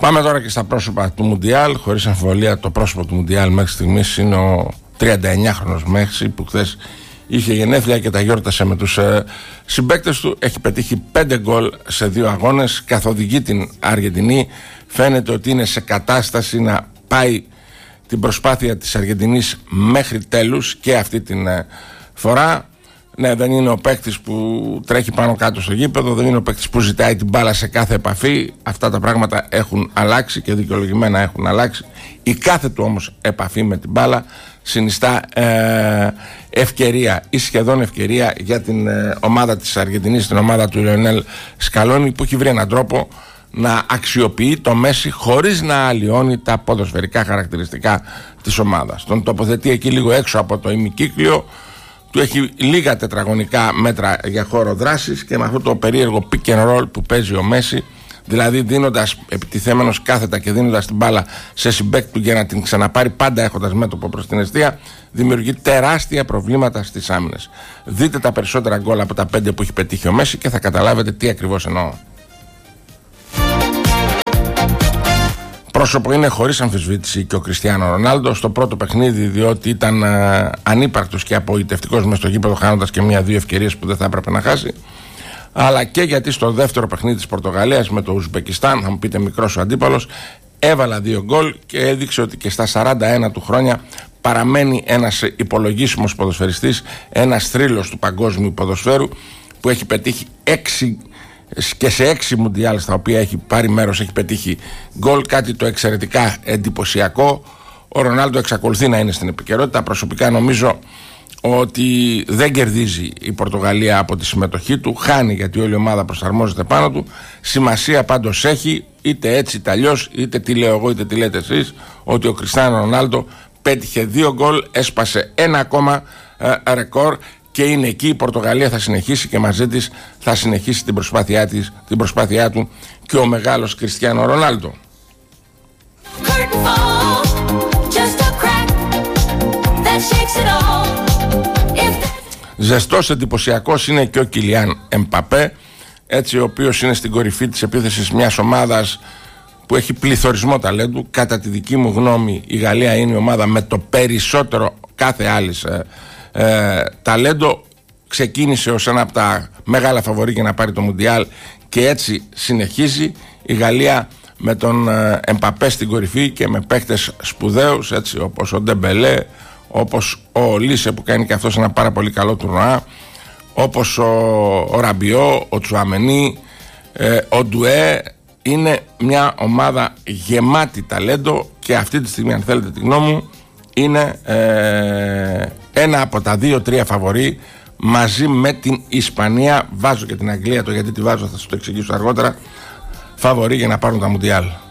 Πάμε τώρα και στα πρόσωπα του Μουντιάλ. Χωρίς αμφιβολία το πρόσωπο του Μουντιάλ μέχρι στιγμής είναι ο 39χρονος Μέση, που χθες είχε γενέθλια και τα γιόρτασε με τους συμπαίκτες του. Έχει πετύχει 5 γκολ σε 2 αγώνες, καθοδηγεί την Αργεντινή. Φαίνεται ότι είναι σε κατάσταση να πάει την προσπάθεια της Αργεντινής μέχρι τέλους και αυτή την φορά. Ναι, δεν είναι ο παίκτης που τρέχει πάνω κάτω στο γήπεδο, δεν είναι ο παίκτης που ζητάει την μπάλα σε κάθε επαφή. Αυτά τα πράγματα έχουν αλλάξει και δικαιολογημένα έχουν αλλάξει. Η κάθε του όμως επαφή με την μπάλα συνιστά ευκαιρία ή σχεδόν ευκαιρία για την ομάδα της Αργεντινής, την ομάδα του Λιονέλ Σκαλόνι, που έχει βρει έναν τρόπο να αξιοποιεί το Μέση χωρίς να αλλοιώνει τα ποδοσφαιρικά χαρακτηριστικά της ομάδας. Τον τοποθετεί εκεί λίγο έξω από το ημικύκλιο, του έχει λίγα τετραγωνικά μέτρα για χώρο δράσης και με αυτό το περίεργο pick and roll που παίζει ο Μέση, δηλαδή δίνοντας επιτιθέμενος κάθετα και δίνοντας την μπάλα σε συμπαίκτη του για να την ξαναπάρει, πάντα έχοντας μέτωπο προς την εστία, δημιουργεί τεράστια προβλήματα στις άμυνες. Δείτε τα περισσότερα γκολ από τα 5 που έχει πετύχει ο Μέση και θα καταλάβετε τι ακριβώς εννοώ. Πρόσωπο είναι χωρίς αμφισβήτηση και ο Κριστιάνο Ρονάλντο στο πρώτο παιχνίδι, διότι ήταν ανύπαρκτος και απογοητευτικός μες στο γήπεδο, χάνοντας και 1-2 ευκαιρίες που δεν θα έπρεπε να χάσει. Αλλά και γιατί στο δεύτερο παιχνίδι της Πορτογαλίας με το Ουσμπεκιστάν, θα μου πείτε μικρός ο αντίπαλος, έβαλα 2 γκολ και έδειξε ότι και στα 41 του χρόνια παραμένει ένας υπολογίσιμος ποδοσφαιριστής, ένας θρύλος του παγκόσμιου ποδοσφαίρου, που έχει πετύχει 6 και σε 6 Μουντιάλ στα οποία έχει πάρει μέρος έχει πετύχει γκολ, κάτι το εξαιρετικά εντυπωσιακό. Ο Ρονάλντο εξακολουθεί να είναι στην επικαιρότητα. Προσωπικά νομίζω ότι δεν κερδίζει η Πορτογαλία από τη συμμετοχή του, χάνει γιατί όλη η ομάδα προσαρμόζεται πάνω του. Σημασία πάντως έχει, είτε έτσι είτε αλλιώς, είτε τι λέω εγώ είτε τι λέτε εσείς, ότι ο Κριστιάνο Ρονάλντο πέτυχε 2 γκολ, έσπασε ένα ακόμα ρεκόρ και είναι εκεί. Η Πορτογαλία θα συνεχίσει και μαζί της θα συνεχίσει την προσπάθειά του και ο μεγάλος Κριστιάνο Ρονάλντο. Ζεστός, εντυπωσιακός είναι και ο Κιλιάν Εμπαπέ, έτσι, ο οποίος είναι στην κορυφή της επίθεσης μιας ομάδας που έχει πληθωρισμό ταλέντου. Κατά τη δική μου γνώμη η Γαλλία είναι η ομάδα με το περισσότερο κάθε άλλης ταλέντο. Ξεκίνησε ως ένα από τα μεγάλα φαβορί για να πάρει το Μουντιάλ και έτσι συνεχίζει. Η Γαλλία με τον Εμπαπέ στην κορυφή και με παίκτες σπουδαίους, έτσι, όπως ο Ντεμπελέ, όπως ο Λίσε που κάνει και αυτός ένα πάρα πολύ καλό τουρνουά, όπως ο Ραμπιό, ο Τσουαμενί, ο Ντουέ. Είναι μια ομάδα γεμάτη ταλέντο και αυτή τη στιγμή, αν θέλετε τη γνώμη μου, είναι ένα από τα 2-3 φαβορί μαζί με την Ισπανία. Βάζω και την Αγγλία, το γιατί τη βάζω θα σας το εξηγήσω αργότερα, φαβορί για να πάρουν τα Μουντιάλ.